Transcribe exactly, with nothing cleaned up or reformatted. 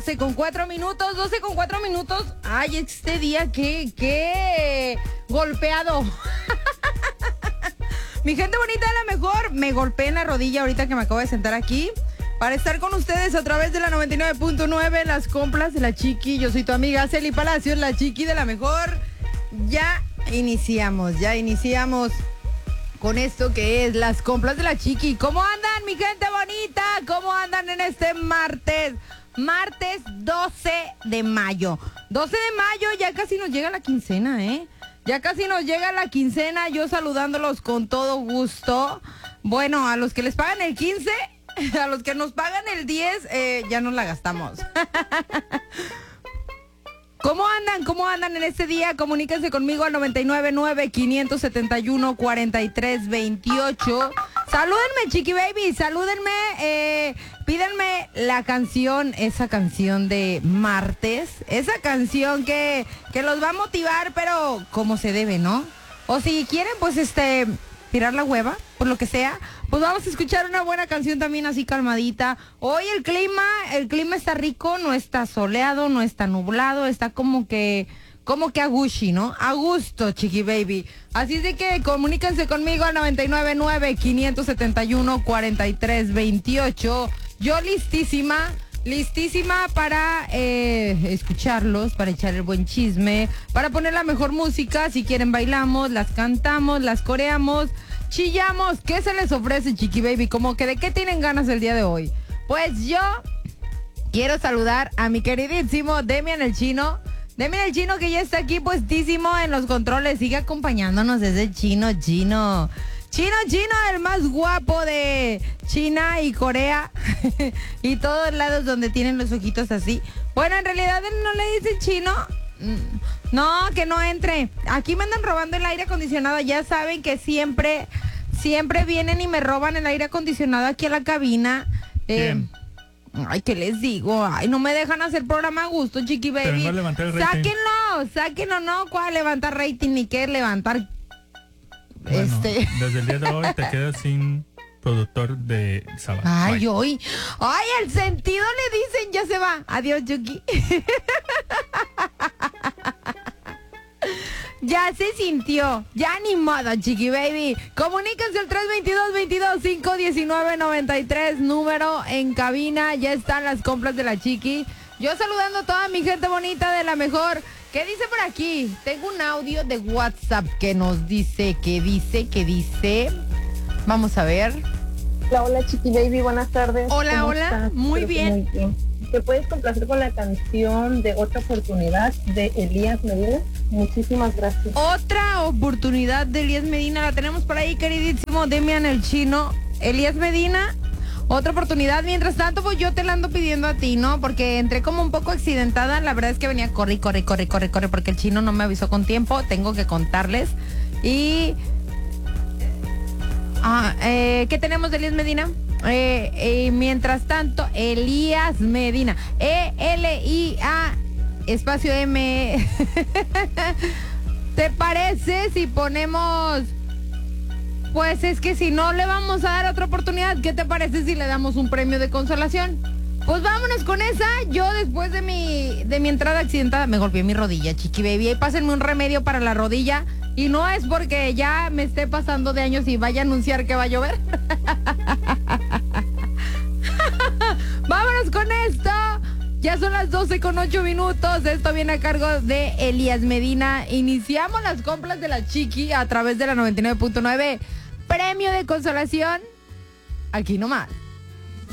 doce con cuatro minutos, doce con cuatro minutos. Ay, este día, qué, qué golpeado. Mi gente bonita, a lo mejor me golpeé en la rodilla ahorita que me acabo de sentar aquí para estar con ustedes a través de la noventa y nueve punto nueve, las compras de la Chiqui. Yo soy tu amiga Celi Palacios, la Chiqui de la mejor. Ya iniciamos, ya iniciamos con esto que es las compras de la Chiqui. ¿Cómo andan, mi gente bonita? ¿Cómo andan en este martes? Martes doce de mayo. doce de mayo, ya casi nos llega la quincena, ¿eh? Ya casi nos llega la quincena, yo saludándolos con todo gusto. Bueno, a los que les pagan el quince, a los que nos pagan el diez, eh, ya nos la gastamos. ¿Cómo andan? ¿Cómo andan en este día? Comuníquense conmigo al noventa y nueve nueve, quinientos setenta y uno, cuarenta y tres veintiocho. Salúdenme, Chiqui Baby, salúdenme, eh, pídanme la canción, esa canción de martes, esa canción que, que los va a motivar, pero como se debe, ¿no? O si quieren, pues, este, tirar la hueva, por lo que sea, pues vamos a escuchar una buena canción también así calmadita. Hoy el clima, el clima está rico, no está soleado, no está nublado, está como que, como que a gushi, ¿no? A gusto, Chiqui Baby. Así es de que comuníquense conmigo al noventa y nueve nueve, quinientos setenta y uno, cuarenta y tres veintiocho. Yo listísima, listísima para eh, escucharlos, para echar el buen chisme, para poner la mejor música. Si quieren bailamos, las cantamos, las coreamos, chillamos. ¿Qué se les ofrece, Chiqui Baby? Como que de qué tienen ganas el día de hoy. Pues yo quiero saludar a mi queridísimo Demian el Chino. Demian el Chino, que ya está aquí puestísimo en los controles. Sigue acompañándonos desde el Chino, Chino. Chino, Chino, el más guapo de China y Corea. Y todos lados donde tienen los ojitos así. Bueno, en realidad él no le dice Chino. No, que no entre. Aquí me andan robando el aire acondicionado. Ya saben que siempre, siempre vienen y me roban el aire acondicionado aquí a la cabina. Eh, ay, ¿qué les digo? Ay, no me dejan hacer programa a gusto, Chiqui Baby. Sáquenlo, sáquenlo, no. ¿Cuál levantar rating ni qué levantar? Bueno, este. Desde el día de hoy te quedas sin productor de sábado. Ay, Bye. hoy. Ay, el sentido le dicen, ya se va. Adiós, Chucky. Ya se sintió. Ya ni modo, Chiqui Baby. Comuníquense al tres veintidós, veintidós, quinientos diecinueve, noventa y tres, número en cabina. Ya están las compras de la Chiqui. Yo saludando a toda mi gente bonita de la mejor. ¿Qué dice por aquí? Tengo un audio de WhatsApp que nos dice, que dice, que dice. Vamos a ver. Hola, hola, Chiqui Baby, buenas tardes. Hola, hola, estás? muy bien. muy bien. ¿Te puedes complacer con la canción de Otra Oportunidad de Elías Medina? Muchísimas gracias. Otra oportunidad de Elías Medina, la tenemos por ahí, queridísimo Demian el Chino. Elías Medina, otra oportunidad. Mientras tanto, pues yo te la ando pidiendo a ti, ¿no? Porque entré como un poco accidentada. La verdad es que venía corre, corre, corre, corre, corre, porque el Chino no me avisó con tiempo. Tengo que contarles. Y... Ah, eh, ¿qué tenemos de Elías Medina? Eh, eh, mientras tanto, Elías Medina. E L I A espacio M. ¿Te parece si ponemos... Pues es que si no le vamos a dar otra oportunidad, ¿qué te parece si le damos un premio de consolación? Pues vámonos con esa. Yo después de mi de mi entrada accidentada me golpeé mi rodilla, Chiqui Baby. Y pásenme un remedio para la rodilla. Y no es porque ya me esté pasando de años y vaya a anunciar que va a llover. Vámonos con esto. Ya son las doce con ocho minutos. Esto viene a cargo de Elías Medina. Iniciamos las compras de la Chiqui a través de la noventa y nueve punto nueve. Premio de consolación. Aquí nomás.